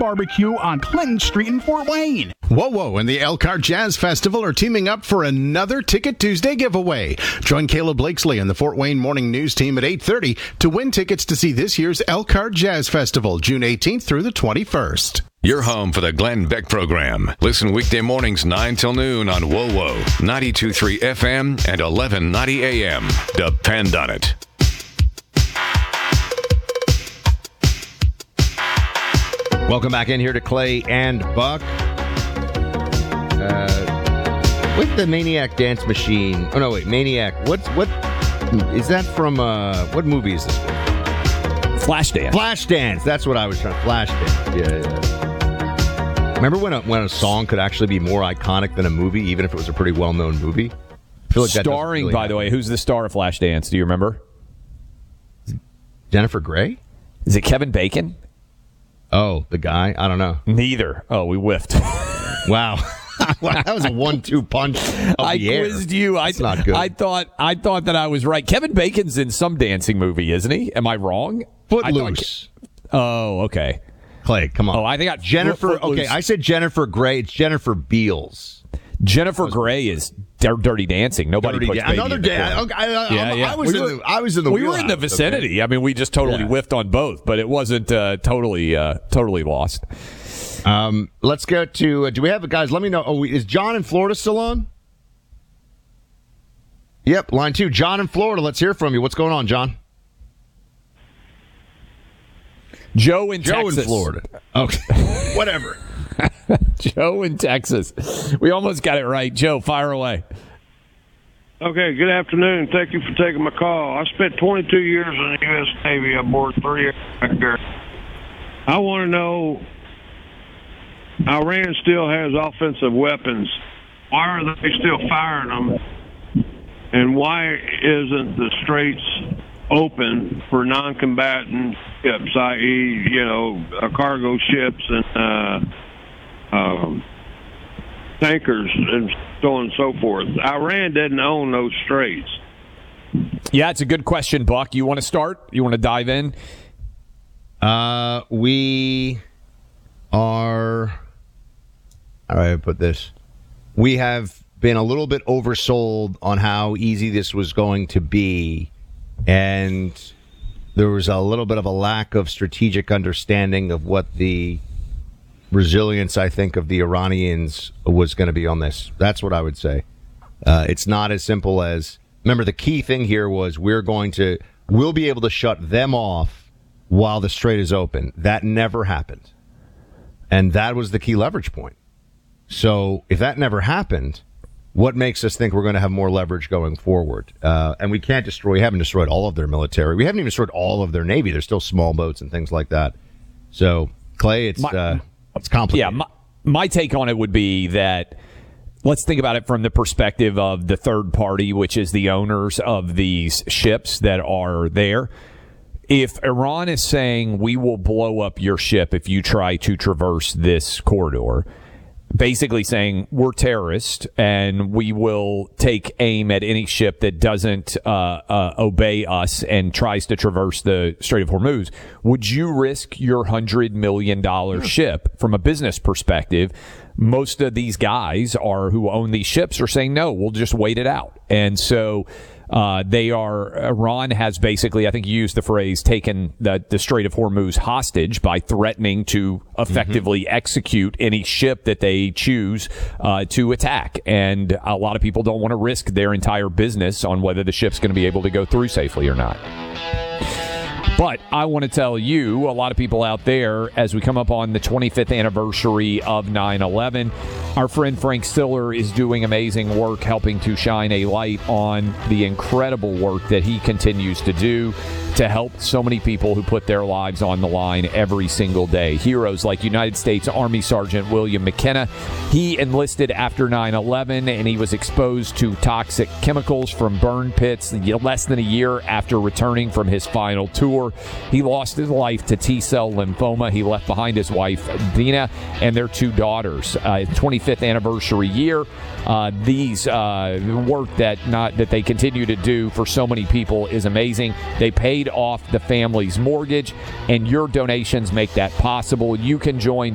Barbecue on Clinton Street in Fort Wayne. Whoa, and the Elkhart Jazz Festival are teaming up for another Ticket Tuesday giveaway. Join Caleb Blakesley and the Fort Wayne Morning News team at 8:30 to win tickets to see this year's Elkhart Jazz Festival, June 18th through the 21st. You're home for the Glenn Beck Program. Listen weekday mornings 9 till noon on WOWO, 92.3 FM and 1190 AM. Depend on it. Welcome back in here to Clay and Buck. With the Maniac Dance Machine. Oh, no, wait. Maniac. What is that from? What movie is this from? Flashdance. Flashdance. That's what I was trying. Flashdance. Yeah. Remember when a song could actually be more iconic than a movie, even if it was a pretty well-known movie? I feel like Starring, really by the way, who's the star of Flashdance? Do you remember? Jennifer Grey? Is it Kevin Bacon? Oh, the guy? I don't know. Neither. Oh, we whiffed. Wow. That was a 1-2 punch of I the air. quizzed you. That's not good. I thought that I was right. Kevin Bacon's in some dancing movie, isn't he? Am I wrong? Footloose. Oh, okay. Clay, come on. Oh, I think I Jennifer. Footloose. Okay, I said Jennifer Grey. It's Jennifer Beals. Jennifer Grey is Dirty Dancing. Nobody puts baby another in the day. corner. I was in the. We were in the vicinity. Okay. I mean, we just totally whiffed on both, but it wasn't totally lost. Let's go to. Do we have guys? Let me know. Oh, is John in Florida still on? Yep, line 2. John in Florida. Let's hear from you. What's going on, John? Joe in Texas. Joe in Florida. Okay, whatever. Joe in Texas. We almost got it right. Joe, fire away. Okay, good afternoon. Thank you for taking my call. I spent 22 years in the U.S. Navy aboard 3 aircraft carriers. I want to know, Iran still has offensive weapons. Why are they still firing them? And why isn't the Straits open for non-combatant ships, i.e., cargo ships and tankers and so on and so forth? Iran doesn't own those straits. Yeah, it's a good question, Buck. You want to start? You want to dive in? We are. How do I put this? We have been a little bit oversold on how easy this was going to be, and there was a little bit of a lack of strategic understanding of what the resilience, I think, of the Iranians was going to be on this. That's what I would say. It's not as simple as, remember, the key thing here was we'll be able to shut them off while the strait is open. That never happened. And that was the key leverage point. So if that never happened, what makes us think we're going to have more leverage going forward? And we haven't destroyed all of their military. We haven't even destroyed all of their Navy. There's still small boats and things like that. So, Clay, it's complicated. Yeah, my take on it would be that let's think about it from the perspective of the third party, which is the owners of these ships that are there. If Iran is saying we will blow up your ship if you try to traverse this corridor, basically saying we're terrorists and we will take aim at any ship that doesn't obey us and tries to traverse the Strait of Hormuz, would you risk your $100 million ship? From a business perspective, most of these guys who own these ships are saying, no, we'll just wait it out. And so Iran has basically, I think you used the phrase, taken the Strait of Hormuz hostage by threatening to effectively execute any ship that they choose to attack. And a lot of people don't want to risk their entire business on whether the ship's going to be able to go through safely or not. But I want to tell you, a lot of people out there, as we come up on the 25th anniversary of 9/11, our friend Frank Stiller is doing amazing work helping to shine a light on the incredible work that he continues to do to help so many people who put their lives on the line every single day. Heroes like United States Army Sergeant William McKenna. He enlisted after 9/11, and he was exposed to toxic chemicals from burn pits less than a year after returning from his final tour. He lost his life to T-cell lymphoma. He left behind his wife, Dina, and their 2 daughters. 25th anniversary year. These work that they continue to do for so many people is amazing. They paid off the family's mortgage, and your donations make that possible. You can join